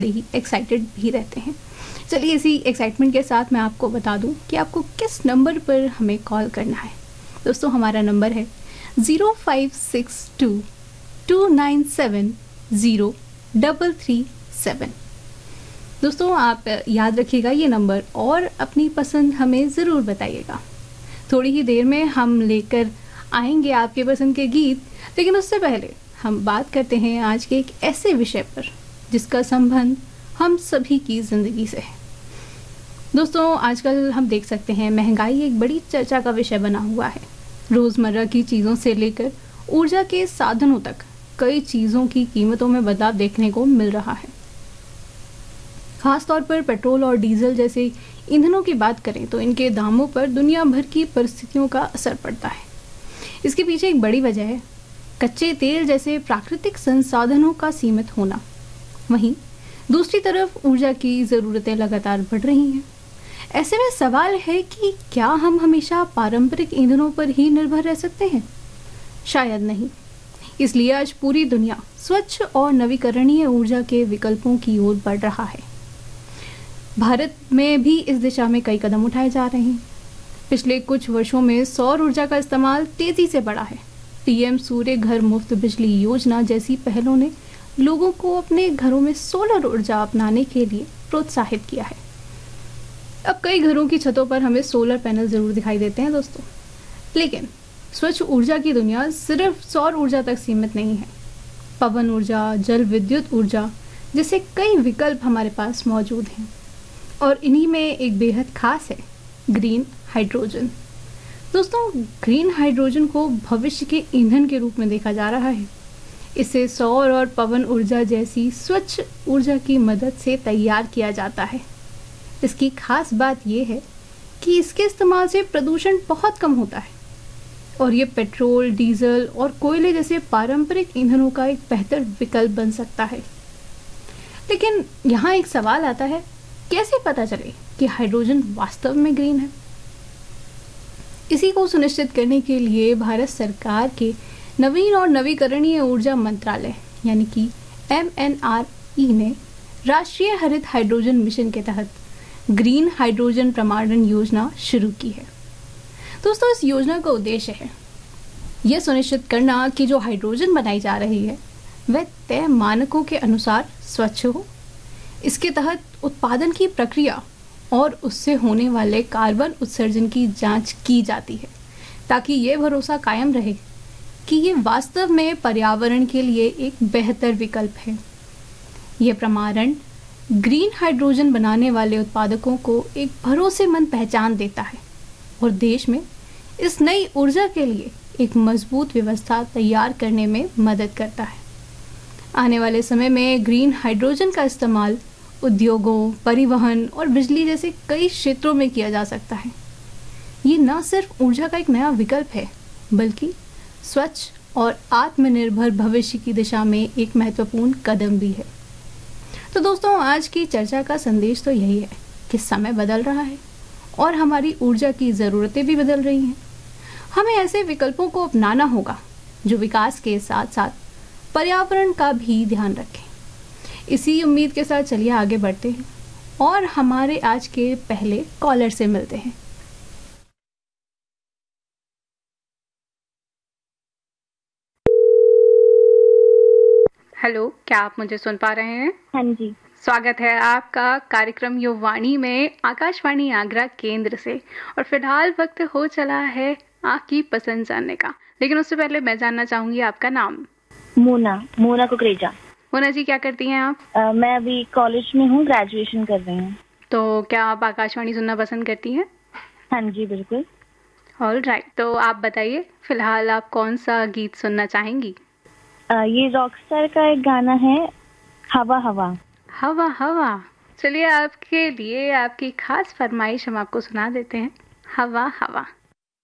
ही excited भी रहते हैं। चलिए इसी एक्साइटमेंट के साथ मैं आपको बता दूं कि आपको किस नंबर पर हमें कॉल करना है। दोस्तों हमारा नंबर है 0562297037। दोस्तों आप याद रखिएगा ये नंबर और अपनी पसंद हमें ज़रूर बताइएगा। थोड़ी ही देर में हम लेकर आएंगे आपके पसंद के गीत, लेकिन उससे पहले हम बात करते हैं आज के एक ऐसे विषय पर जिसका संबंध हम सभी की ज़िंदगी से है। दोस्तों आजकल हम देख सकते हैं महंगाई एक बड़ी चर्चा का विषय बना हुआ है। रोज़मर्रा की चीज़ों से लेकर ऊर्जा के साधनों तक कई चीज़ों की कीमतों में बदलाव देखने को मिल रहा है। खासतौर पर पेट्रोल और डीजल जैसे ईंधनों की बात करें तो इनके दामों पर दुनिया भर की परिस्थितियों का असर पड़ता है। इसके पीछे एक बड़ी वजह है कच्चे तेल जैसे प्राकृतिक संसाधनों का सीमित होना। वहीं दूसरी तरफ ऊर्जा की ज़रूरतें लगातार बढ़ रही हैं। ऐसे में सवाल है कि क्या हम हमेशा पारंपरिक ईंधनों पर ही निर्भर रह सकते हैं? शायद नहीं। इसलिए आज पूरी दुनिया स्वच्छ और नवीकरणीय ऊर्जा के विकल्पों की ओर बढ़ रहा है। भारत में भी इस दिशा में कई कदम उठाए जा रहे हैं। पिछले कुछ वर्षों में सौर ऊर्जा का इस्तेमाल तेजी से बढ़ा है। पीएम सूर्य घर मुफ्त बिजली योजना जैसी पहलों ने लोगों को अपने घरों में सोलर ऊर्जा अपनाने के लिए प्रोत्साहित किया है। अब कई घरों की छतों पर हमें सोलर पैनल जरूर दिखाई देते हैं दोस्तों, लेकिन स्वच्छ ऊर्जा की दुनिया सिर्फ सौर ऊर्जा तक सीमित नहीं है। पवन ऊर्जा, जल विद्युत ऊर्जा जैसे कई विकल्प हमारे पास मौजूद हैं और इन्हीं में एक बेहद खास है ग्रीन हाइड्रोजन। दोस्तों ग्रीन हाइड्रोजन को भविष्य के ईंधन के रूप में देखा जा रहा है। इसे सौर और पवन ऊर्जा जैसी स्वच्छ ऊर्जा की मदद से तैयार किया जाता है। इसकी खास बात यह है कि इसके इस्तेमाल से प्रदूषण बहुत कम होता है और ये पेट्रोल, डीजल और कोयले जैसे पारंपरिक ईंधनों का एक बेहतर विकल्प बन सकता है। लेकिन यहाँ एक सवाल आता है, कैसे पता चले कि हाइड्रोजन वास्तव में ग्रीन है? इसी को सुनिश्चित करने के लिए भारत सरकार के नवीन और नवीकरणीय ऊर्जा मंत्रालय यानी कि MNRE ने राष्ट्रीय हरित हाइड्रोजन मिशन के तहत ग्रीन हाइड्रोजन प्रमाणन योजना शुरू की है। दोस्तों इस योजना का उद्देश्य है यह सुनिश्चित करना कि जो हाइड्रोजन बनाई जा रही है वह तय मानकों के अनुसार स्वच्छ हो। इसके तहत उत्पादन की प्रक्रिया और उससे होने वाले कार्बन उत्सर्जन की जांच की जाती है ताकि ये भरोसा कायम रहे कि ये वास्तव में पर्यावरण के लिए एक बेहतर विकल्प है। ये प्रमाणन ग्रीन हाइड्रोजन बनाने वाले उत्पादकों को एक भरोसेमंद पहचान देता है और देश में इस नई ऊर्जा के लिए एक मजबूत व्यवस्था तैयार करने में मदद करता है। आने वाले समय में ग्रीन हाइड्रोजन का इस्तेमाल उद्योगों, परिवहन और बिजली जैसे कई क्षेत्रों में किया जा सकता है। ये न सिर्फ ऊर्जा का एक नया विकल्प है बल्कि स्वच्छ और आत्मनिर्भर भविष्य की दिशा में एक महत्वपूर्ण कदम भी है। तो दोस्तों आज की चर्चा का संदेश तो यही है कि समय बदल रहा है और हमारी ऊर्जा की ज़रूरतें भी बदल रही हैं। हमें ऐसे विकल्पों को अपनाना होगा जो विकास के साथ साथ पर्यावरण का भी ध्यान रखें। इसी उम्मीद के साथ चलिए आगे बढ़ते हैं और हमारे आज के पहले कॉलर से मिलते हैं। हेलो, क्या आप मुझे सुन पा रहे हैं? हाँ जी। स्वागत है आपका कार्यक्रम युवाणी में आकाशवाणी आगरा केंद्र से। और फिलहाल वक्त हो चला है आपकी पसंद जानने का, लेकिन उससे पहले मैं जानना चाहूंगी आपका नाम। मोना कुकरेजा। मोना जी, क्या करती हैं आप? मैं अभी कॉलेज में हूँ, ग्रेजुएशन कर रही हूँ। तो क्या आप आकाशवाणी सुनना पसंद करती हैं? हाँ जी बिल्कुल। ऑल राइट, तो आप बताइए फिलहाल आप कौन सा गीत सुनना चाहेंगी? ये रॉकस्टार का एक गाना है, हवा हवा। हवा हवा। चलिए आपके लिए आपकी खास फरमाइश हम आपको सुना देते हैं, हवा हवा।